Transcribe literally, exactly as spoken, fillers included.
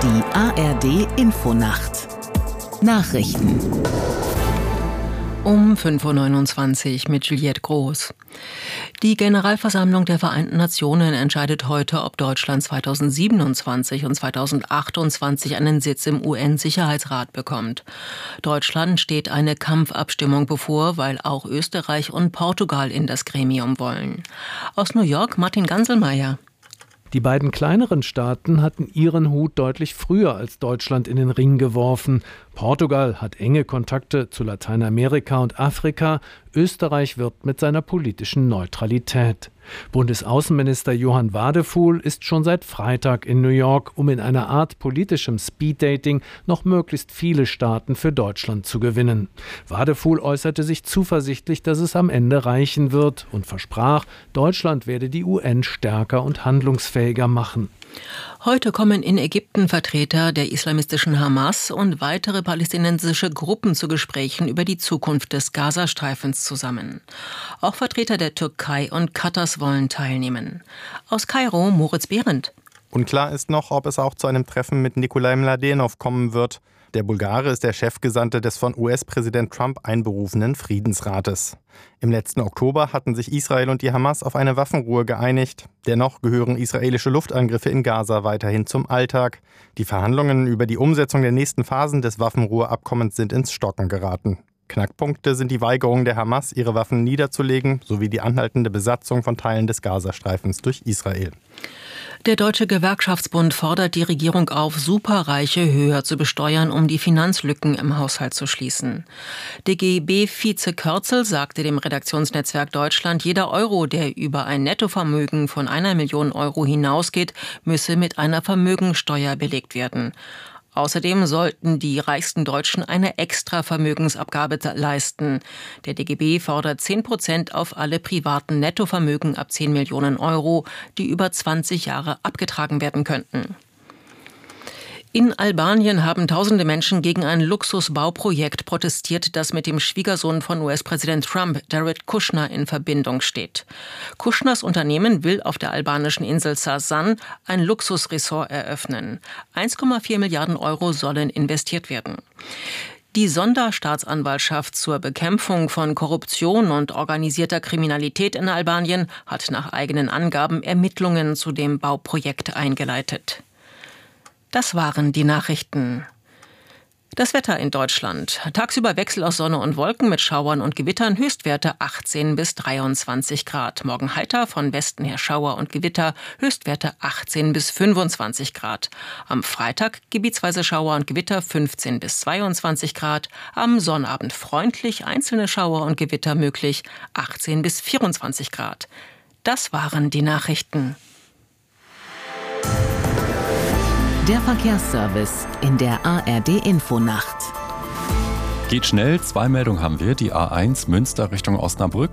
Die A R D-Infonacht Nachrichten um fünf Uhr neunundzwanzig mit Juliette Groß. Die Generalversammlung der Vereinten Nationen entscheidet heute, ob Deutschland zweitausendsiebenundzwanzig und zweitausendachtundzwanzig einen Sitz im U N-Sicherheitsrat bekommt. Deutschland steht eine Kampfabstimmung bevor, weil auch Österreich und Portugal in das Gremium wollen. Aus New York Martin Ganselmeier. Die beiden kleineren Staaten hatten ihren Hut deutlich früher als Deutschland in den Ring geworfen. Portugal hat enge Kontakte zu Lateinamerika und Afrika. Österreich wirbt mit seiner politischen Neutralität. Bundesaußenminister Johann Wadefuhl ist schon seit Freitag in New York, um in einer Art politischem Speeddating noch möglichst viele Staaten für Deutschland zu gewinnen. Wadefuhl äußerte sich zuversichtlich, dass es am Ende reichen wird und versprach, Deutschland werde die U N stärker und handlungsfähiger machen. Heute kommen in Ägypten Vertreter der islamistischen Hamas und weitere palästinensische Gruppen zu Gesprächen über die Zukunft des Gazastreifens zusammen. Auch Vertreter der Türkei und Katars wollen teilnehmen. Aus Kairo Moritz Behrendt. Unklar ist noch, ob es auch zu einem Treffen mit Nikolai Mladenov kommen wird. Der Bulgare ist der Chefgesandte des von U S-Präsident Trump einberufenen Friedensrates. Im letzten Oktober hatten sich Israel und die Hamas auf eine Waffenruhe geeinigt. Dennoch gehören israelische Luftangriffe in Gaza weiterhin zum Alltag. Die Verhandlungen über die Umsetzung der nächsten Phasen des Waffenruheabkommens sind ins Stocken geraten. Knackpunkte sind die Weigerung der Hamas, ihre Waffen niederzulegen, sowie die anhaltende Besatzung von Teilen des Gazastreifens durch Israel. Der Deutsche Gewerkschaftsbund fordert die Regierung auf, Superreiche höher zu besteuern, um die Finanzlücken im Haushalt zu schließen. D G B-Vize Körzel sagte dem Redaktionsnetzwerk Deutschland, jeder Euro, der über ein Nettovermögen von einer Million Euro hinausgeht, müsse mit einer Vermögensteuer belegt werden. Außerdem sollten die reichsten Deutschen eine extra Vermögensabgabe leisten. Der D G B fordert zehn Prozent auf alle privaten Nettovermögen ab zehn Millionen Euro, die über zwanzig Jahre abgetragen werden könnten. In Albanien haben tausende Menschen gegen ein Luxusbauprojekt protestiert, das mit dem Schwiegersohn von U S-Präsident Trump, Jared Kushner, in Verbindung steht. Kushners Unternehmen will auf der albanischen Insel Sasan ein Luxusresort eröffnen. eins Komma vier Milliarden Euro sollen investiert werden. Die Sonderstaatsanwaltschaft zur Bekämpfung von Korruption und organisierter Kriminalität in Albanien hat nach eigenen Angaben Ermittlungen zu dem Bauprojekt eingeleitet. Das waren die Nachrichten. Das Wetter in Deutschland. Tagsüber Wechsel aus Sonne und Wolken mit Schauern und Gewittern, Höchstwerte achtzehn bis dreiundzwanzig Grad. Morgen heiter, von Westen her Schauer und Gewitter, Höchstwerte achtzehn bis fünfundzwanzig Grad. Am Freitag gebietsweise Schauer und Gewitter, fünfzehn bis zweiundzwanzig Grad. Am Sonnabend freundlich, einzelne Schauer und Gewitter möglich, achtzehn bis vierundzwanzig Grad. Das waren die Nachrichten. Der Verkehrsservice in der A R D-Infonacht. Geht schnell, zwei Meldungen haben wir. Die A eins Münster Richtung Osnabrück.